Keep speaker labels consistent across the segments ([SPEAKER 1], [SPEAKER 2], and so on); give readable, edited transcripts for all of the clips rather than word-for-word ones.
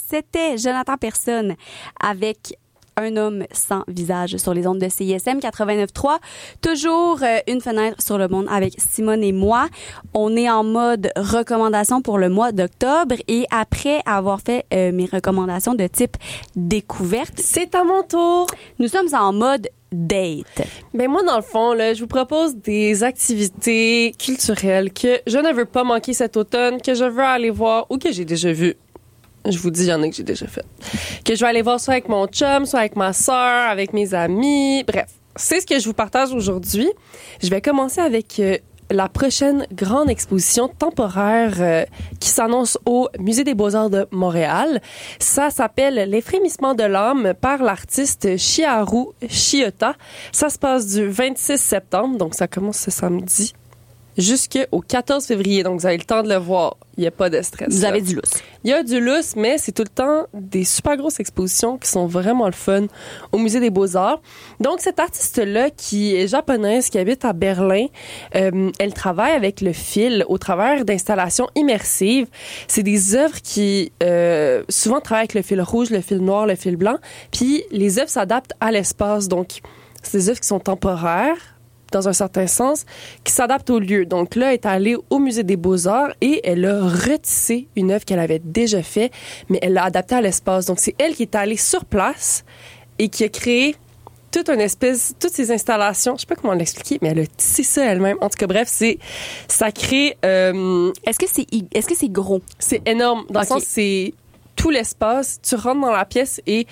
[SPEAKER 1] C'était Jonathan Personne avec Un homme sans visage sur les ondes de CISM 89.3. Toujours une fenêtre sur le monde avec Simone et moi. On est en mode recommandation pour le mois d'octobre et après avoir fait mes recommandations de type découverte,
[SPEAKER 2] c'est à mon tour.
[SPEAKER 1] Nous sommes en mode date.
[SPEAKER 2] Ben moi, dans le fond, là, je vous propose des activités culturelles que je ne veux pas manquer cet automne, que je veux aller voir ou que j'ai déjà vu. Je vous dis, il y en a que j'ai déjà fait. Que je vais aller voir soit avec mon chum, soit avec ma sœur, avec mes amis. Bref, c'est ce que je vous partage aujourd'hui. Je vais commencer avec la prochaine grande exposition temporaire qui s'annonce au Musée des Beaux-Arts de Montréal. Ça s'appelle Les frémissements de l'âme par l'artiste Chiharu Shiota. Ça se passe du 26 septembre, donc ça commence ce samedi, jusqu'au 14 février. Donc, vous avez le temps de le voir. Il n'y a pas de stress.
[SPEAKER 1] Vous avez du lousse.
[SPEAKER 2] Il y a du lousse, mais c'est tout le temps des super grosses expositions qui sont vraiment le fun au Musée des Beaux-Arts. Donc, cette artiste-là, qui est japonaise, qui habite à Berlin, elle travaille avec le fil au travers d'installations immersives. C'est des œuvres qui souvent travaillent avec le fil rouge, le fil noir, le fil blanc. Puis, les œuvres s'adaptent à l'espace. Donc, c'est des œuvres qui sont temporaires, dans un certain sens, qui s'adapte au lieu. Donc là, elle est allée au Musée des Beaux-Arts et elle a retissé une œuvre qu'elle avait déjà faite, mais elle l'a adaptée à l'espace. Donc c'est elle qui est allée sur place et qui a créé toutes ces installations. Je sais pas comment l'expliquer, mais elle a tissé ça elle-même. En tout cas, bref, ça crée...
[SPEAKER 1] Est-ce que c'est gros?
[SPEAKER 2] C'est énorme. Dans le sens, c'est tout l'espace. Tu rentres dans la pièce et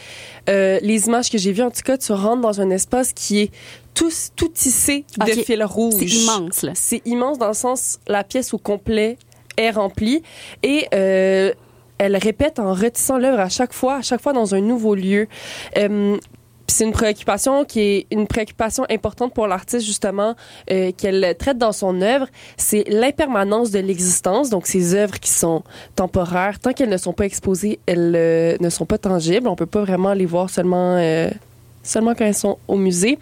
[SPEAKER 2] les images que j'ai vues, en tout cas, tu rentres dans un espace qui est tout tissé de fil rouge.
[SPEAKER 1] C'est immense, là.
[SPEAKER 2] C'est immense dans le sens, la pièce au complet est remplie et elle répète en retissant l'œuvre à chaque fois dans un nouveau lieu. C'est une préoccupation qui est une préoccupation importante pour l'artiste, justement, qu'elle traite dans son œuvre. C'est l'impermanence de l'existence. Donc, ces œuvres qui sont temporaires, tant qu'elles ne sont pas exposées, elles ne sont pas tangibles. On peut pas vraiment les voir seulement quand elles sont au musée.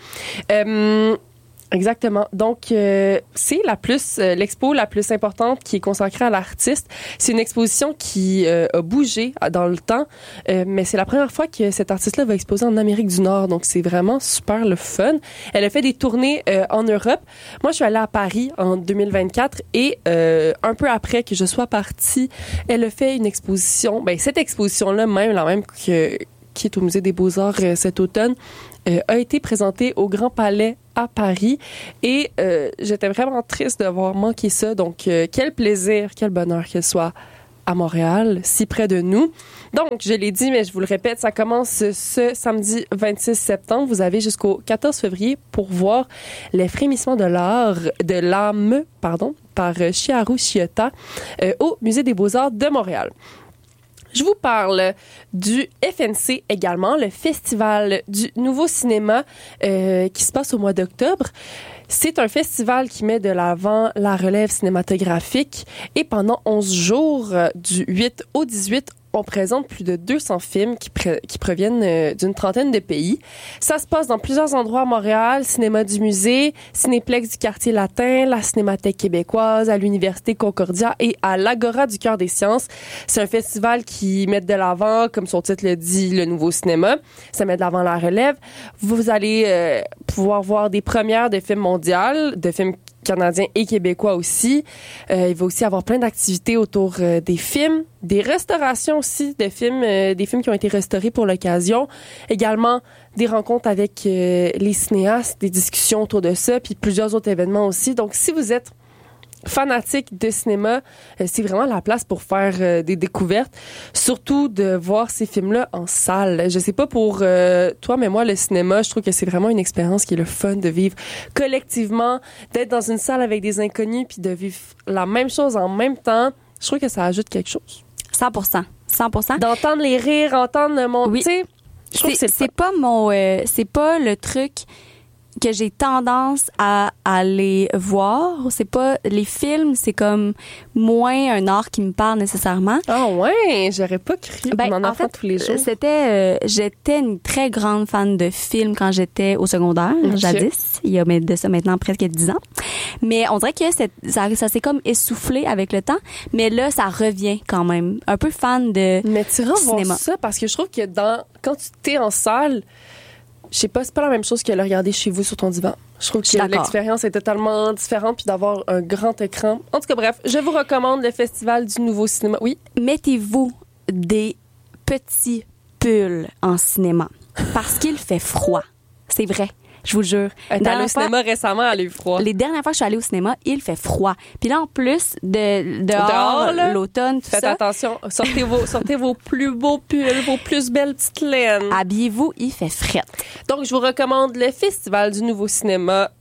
[SPEAKER 2] Exactement. Donc, c'est l'expo la plus importante qui est consacrée à l'artiste. C'est une exposition qui a bougé dans le temps, mais c'est la première fois que cet artiste-là va exposer en Amérique du Nord. Donc, c'est vraiment super le fun. Elle a fait des tournées en Europe. Moi, je suis allée à Paris en 2024 et un peu après que je sois partie, elle a fait une exposition. Ben, cette exposition-là, la même qui est au Musée des Beaux-Arts cet automne, a été présentée au Grand Palais à Paris et j'étais vraiment triste d'avoir manqué ça. Donc, quel plaisir, quel bonheur qu'elle soit à Montréal, si près de nous. Donc, je l'ai dit, mais je vous le répète, ça commence ce samedi 26 septembre. Vous avez jusqu'au 14 février pour voir Les frémissements de l'âme, par Chiharu Shiota au Musée des Beaux-Arts de Montréal. Je vous parle du FNC également, le Festival du Nouveau Cinéma qui se passe au mois d'octobre. C'est un festival qui met de l'avant la relève cinématographique et pendant 11 jours, du 8 au 18, on présente plus de 200 films qui proviennent d'une trentaine de pays. Ça se passe dans plusieurs endroits à Montréal, Cinéma du Musée, Cinéplex du Quartier Latin, la Cinémathèque québécoise, à l'Université Concordia et à l'Agora du Cœur des Sciences. C'est un festival qui met de l'avant, comme son titre le dit, le nouveau cinéma. Ça met de l'avant la relève. Vous allez pouvoir voir des premières de films mondiaux, de films canadiens et québécois aussi. Il va aussi avoir plein d'activités autour des films, des restaurations aussi de films, des films qui ont été restaurés pour l'occasion. Également, des rencontres avec les cinéastes, des discussions autour de ça, puis plusieurs autres événements aussi. Donc, si vous êtes fanatique de cinéma, c'est vraiment la place pour faire des découvertes, surtout de voir ces films-là en salle. Je sais pas pour toi, mais moi, le cinéma, je trouve que c'est vraiment une expérience qui est le fun de vivre collectivement, d'être dans une salle avec des inconnus puis de vivre la même chose en même temps. Je trouve que ça ajoute quelque chose.
[SPEAKER 1] 100%.
[SPEAKER 2] D'entendre les rires, entendre mon...
[SPEAKER 1] Oui.
[SPEAKER 2] Tu sais, je trouve que
[SPEAKER 1] c'est pas le truc que j'ai tendance à aller voir. C'est pas les films, c'est comme moins un art qui me parle nécessairement.
[SPEAKER 2] Ah ouais, j'aurais pas cru. On en apprend tous les jours.
[SPEAKER 1] J'étais une très grande fan de films quand j'étais au secondaire, jadis. Il y a de ça maintenant presque 10 ans. Mais on dirait que ça s'est comme essoufflé avec le temps. Mais là, ça revient quand même. Un peu fan de
[SPEAKER 2] Mais tu iras voir
[SPEAKER 1] cinéma.
[SPEAKER 2] ça parce que je trouve que quand tu t'es en salle, je sais pas, c'est pas la même chose que le regarder chez vous sur ton divan. Je trouve que l'expérience est totalement différente puis d'avoir un grand écran. En tout cas, bref, je vous recommande le Festival du Nouveau Cinéma. Oui?
[SPEAKER 1] Mettez-vous des petits pulls en cinéma parce qu'il fait froid. C'est vrai. Je vous jure.
[SPEAKER 2] T'es allée au cinéma récemment, elle a eu froid.
[SPEAKER 1] Les dernières fois que je suis allée au cinéma, il fait froid. Puis là, en plus, dehors l'automne, tout
[SPEAKER 2] Faites
[SPEAKER 1] ça.
[SPEAKER 2] attention. Sortez vos plus beaux pulls, vos plus belles petites laines.
[SPEAKER 1] Habillez-vous, il fait fret.
[SPEAKER 2] Donc, je vous recommande le Festival du Nouveau Cinéma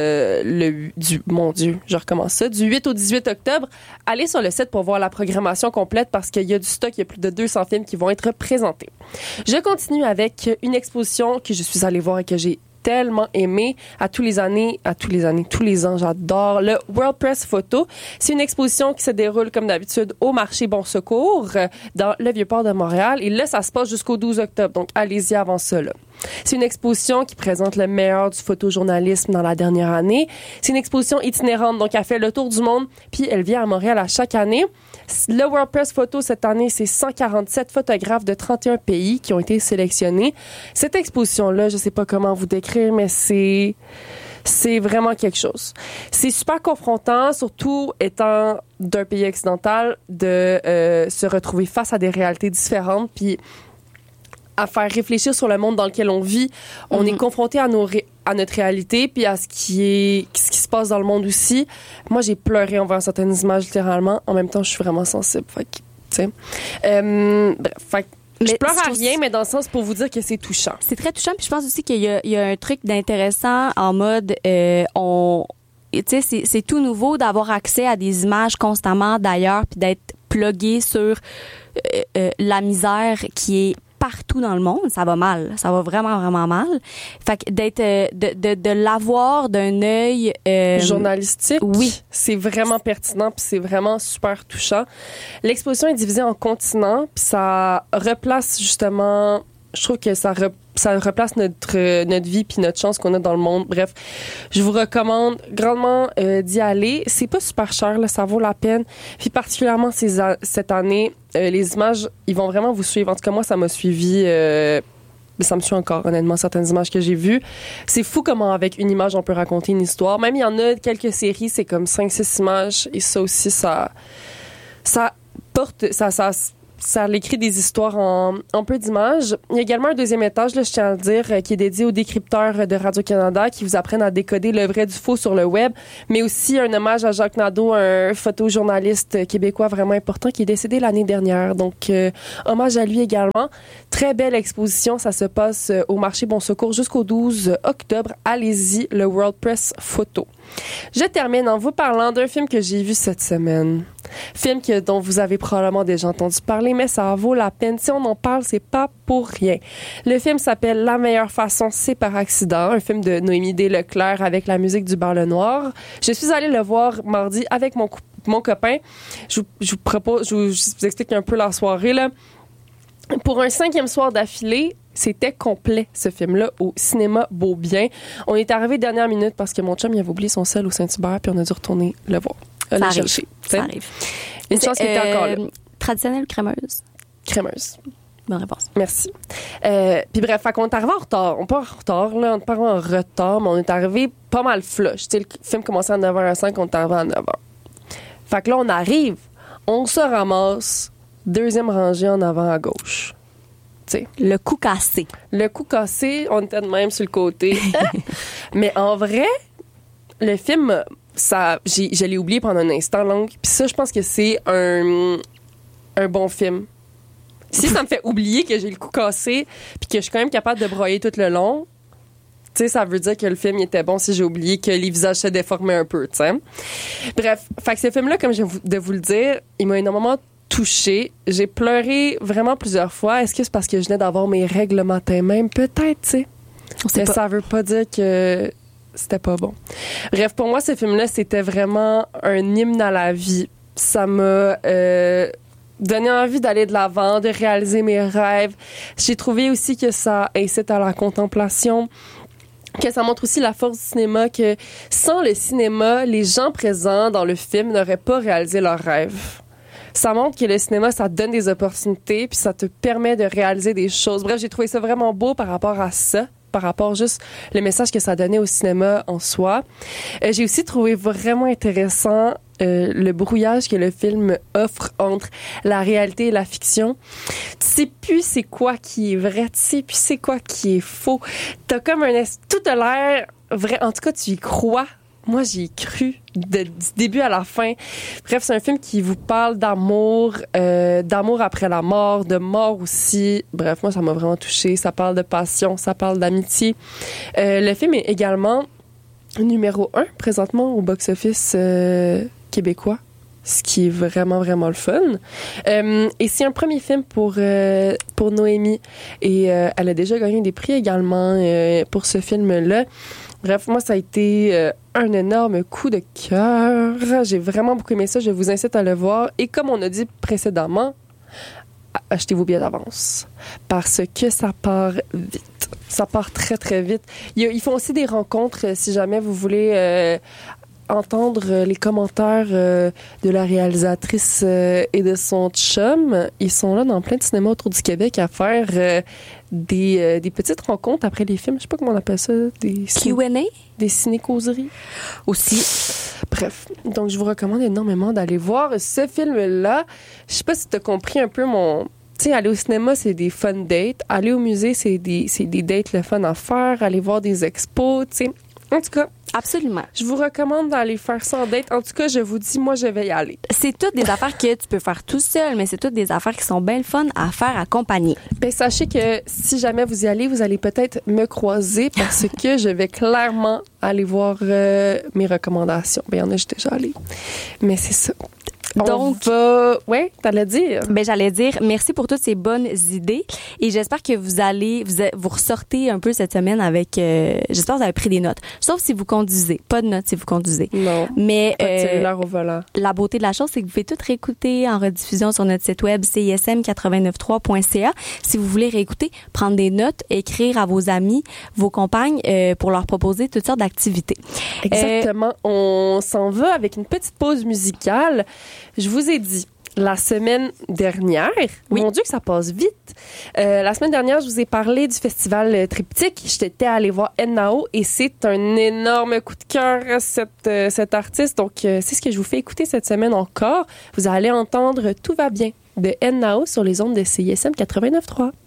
[SPEAKER 2] mon Dieu, je recommence ça, du 8 au 18 octobre. Allez sur le site pour voir la programmation complète parce qu'il y a du stock, il y a plus de 200 films qui vont être présentés. Je continue avec une exposition que je suis allée voir et que j'ai tellement aimé tous les ans, j'adore le World Press Photo. C'est une exposition qui se déroule comme d'habitude au marché Bon Secours dans le Vieux-Port de Montréal et là ça se passe jusqu'au 12 octobre. Donc allez-y avant ça là. C'est une exposition qui présente le meilleur du photojournalisme dans la dernière année. C'est une exposition itinérante, donc elle fait le tour du monde, puis elle vient à Montréal à chaque année. Le World Press Photo, cette année, c'est 147 photographes de 31 pays qui ont été sélectionnés. Cette exposition-là, je sais pas comment vous décrire, mais c'est vraiment quelque chose. C'est super confrontant, surtout étant d'un pays occidental, de se retrouver face à des réalités différentes, puis à faire réfléchir sur le monde dans lequel on vit. On est confronté à notre réalité puis à ce qui se passe dans le monde aussi. Moi, j'ai pleuré en voyant certaines images littéralement. En même temps, je suis vraiment sensible. Fait que, tu sais. Bref, je pleure à rien, mais dans le sens pour vous dire que c'est touchant.
[SPEAKER 1] C'est très touchant. Puis je pense aussi qu'il y a un truc d'intéressant en mode tu sais, c'est tout nouveau d'avoir accès à des images constamment d'ailleurs puis d'être plugué sur la misère qui est partout dans le monde, ça va mal. Ça va vraiment, vraiment mal. Fait que de l'avoir d'un œil
[SPEAKER 2] journalistique,
[SPEAKER 1] oui,
[SPEAKER 2] c'est vraiment pertinent puis c'est vraiment super touchant. L'exposition est divisée en continents puis ça replace justement, je trouve que ça replace notre vie puis notre chance qu'on a dans le monde. Bref, je vous recommande grandement d'y aller. C'est pas super cher, là, ça vaut la peine. Puis particulièrement cette année, les images, ils vont vraiment vous suivre. En tout cas, moi, ça m'a suivi. Ça me suit encore, honnêtement, certaines images que j'ai vues. C'est fou comment, avec une image, on peut raconter une histoire. Même, il y en a quelques séries, c'est comme 5-6 images. Et ça aussi, ça l'écrit des histoires en peu d'images. Il y a également un deuxième étage, là, je tiens à le dire, qui est dédié aux décrypteurs de Radio-Canada qui vous apprennent à décoder le vrai du faux sur le web, mais aussi un hommage à Jacques Nadeau, un photojournaliste québécois vraiment important qui est décédé l'année dernière. Donc, hommage à lui également. Très belle exposition. Ça se passe au marché Bon Secours jusqu'au 12 octobre. Allez-y, le World Press Photo. Je termine en vous parlant d'un film que j'ai vu cette semaine. Film dont vous avez probablement déjà entendu parler, mais ça vaut la peine. Si on en parle, c'est pas pour rien. Le film s'appelle La meilleure façon, c'est par accident. Un film de Noémie Desleclerc avec la musique du Bar Le Noir. Je suis allée le voir mardi avec mon copain. Je vous explique un peu la soirée, là. Pour un 5e soir d'affilée, c'était complet, ce film-là, au cinéma Beaubien. On est arrivé dernière minute parce que mon chum, il avait oublié son sel au Saint-Hubert, puis on a dû retourner le voir.
[SPEAKER 1] Ça arrive.
[SPEAKER 2] Une chance qu'il était encore là.
[SPEAKER 1] Traditionnelle ou crémeuse?
[SPEAKER 2] Crémeuse.
[SPEAKER 1] Bonne réponse.
[SPEAKER 2] Merci. Puis bref, on est arrivé en retard. On n'est pas en retard, là. On n'est pas en retard, mais on est arrivé pas mal flush. Tu sais, le film commençait à 9h05, on est arrivé à 9h. Fait que là, on arrive, on se ramasse, deuxième rangée en avant à gauche. T'sais.
[SPEAKER 1] Le coup cassé.
[SPEAKER 2] Le coup cassé, on était de même sur le côté. Mais en vrai, le film, je l'ai oublié pendant un instant long. Puis ça, je pense que c'est un bon film. Si ça me fait oublier que j'ai le coup cassé puis que je suis quand même capable de broyer tout le long, tu sais, ça veut dire que le film il était bon si j'ai oublié que les visages se déformaient un peu, tu sais. Bref, fait que ce film-là, comme je viens de vous le dire, il m'a énormément touchée. J'ai pleuré vraiment plusieurs fois. Est-ce que c'est parce que je venais d'avoir mes règles le matin même? Peut-être, tu sais. Mais ça veut pas dire que c'était pas bon. Bref, pour moi, ce film-là, c'était vraiment un hymne à la vie. Ça m'a donné envie d'aller de l'avant, de réaliser mes rêves. J'ai trouvé aussi que ça incite à la contemplation, que ça montre aussi la force du cinéma, que sans le cinéma, les gens présents dans le film n'auraient pas réalisé leurs rêves. Ça montre que le cinéma, ça te donne des opportunités, puis ça te permet de réaliser des choses. Bref, j'ai trouvé ça vraiment beau par rapport à ça, par rapport juste le message que ça donnait au cinéma en soi. J'ai aussi trouvé vraiment intéressant le brouillage que le film offre entre la réalité et la fiction. Tu sais plus c'est quoi qui est vrai, tu sais plus c'est quoi qui est faux. T'as comme tout a l'air vrai. En tout cas, tu y crois. Moi, j'y ai cru du début à la fin. Bref, c'est un film qui vous parle d'amour, d'amour après la mort, de mort aussi. Bref, moi, ça m'a vraiment touchée. Ça parle de passion, ça parle d'amitié. Le film est également numéro 1 présentement au box-office québécois, ce qui est vraiment, vraiment le fun. Et c'est un premier film pour Noémie. Et elle a déjà gagné des prix également pour ce film-là. Bref, moi, ça a été un énorme coup de cœur. J'ai vraiment beaucoup aimé ça. Je vous incite à le voir. Et comme on a dit précédemment, achetez vos billets d'avance. Parce que ça part vite. Ça part très, très vite. Ils font aussi des rencontres si jamais vous voulez entendre les commentaires de la réalisatrice et de son chum. Ils sont là dans plein de cinémas autour du Québec à faire des petites rencontres après les films. Je sais pas comment on appelle ça. Des
[SPEAKER 1] Q&A?
[SPEAKER 2] Des ciné-causeries.
[SPEAKER 1] Aussi.
[SPEAKER 2] Bref. Donc, je vous recommande énormément d'aller voir ce film-là. Je sais pas si tu as compris un peu mon... Tu sais, aller au cinéma, c'est des fun dates. Aller au musée, c'est des dates le fun à faire. Aller voir des expos, tu sais. En tout cas,
[SPEAKER 1] absolument.
[SPEAKER 2] Je vous recommande d'aller faire ça en date. En tout cas, je vous dis, moi, je vais y aller.
[SPEAKER 1] C'est toutes des affaires que tu peux faire tout seul, mais c'est toutes des affaires qui sont bien le fun à faire accompagner.
[SPEAKER 2] Ben, sachez que si jamais vous y allez, vous allez peut-être me croiser parce que je vais clairement aller voir mes recommandations. Ben, il y en a, j'étais déjà allée. Mais c'est ça. Donc, ouais, t'allais dire.
[SPEAKER 1] Ben, j'allais dire merci pour toutes ces bonnes idées et j'espère que vous ressortez un peu cette semaine avec, j'espère que vous avez pris des notes. Sauf si vous conduisez. Pas de notes si vous conduisez.
[SPEAKER 2] Non.
[SPEAKER 1] Mais,
[SPEAKER 2] pas de cellulaire au volant.
[SPEAKER 1] La beauté de la chose, c'est que vous pouvez tout réécouter en rediffusion sur notre site web cism893.ca. Si vous voulez réécouter, prendre des notes, écrire à vos amis, vos compagnes, pour leur proposer toutes sortes d'activités.
[SPEAKER 2] Exactement. On s'en va avec une petite pause musicale. Je vous ai dit, la semaine dernière, oui. Mon Dieu que ça passe vite. La semaine dernière, je vous ai parlé du festival Triptyque. J'étais allée voir Nao et c'est un énorme coup de cœur, cet artiste. Donc, c'est ce que je vous fais écouter cette semaine encore. Vous allez entendre Tout va bien de Nao sur les ondes de CISM 89.3.